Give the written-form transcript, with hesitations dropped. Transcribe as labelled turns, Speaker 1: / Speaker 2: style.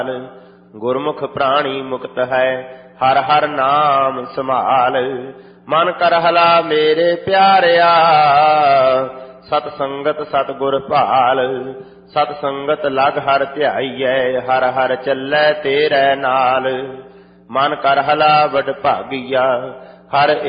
Speaker 1: ਗੁਰਮੁਖ ਪ੍ਰਾਣੀ ਮੁਕਤ ਹੈ, ਹਰ ਹਰ ਨਾਮ ਸੰਭਾਲ। ਮਨ ਕਰ ਹਲਾ ਮੇਰੇ ਪਿਆਰਿਆ, ਸਤ ਸੰਗਤ ਸਤ ਗੁਰ ਭਾਲ। ਸਤ ਸੰਗਤ ਲਗ ਹਰ ਧਿਆਈਐ, ਹਰ ਹਰ ਚੱਲੈ ਤੇਰੇ ਨਾਲ। ਮਨ ਕਰ ਹਲਾ ਵਡ ਭਾਗੀਆ, ਹਰ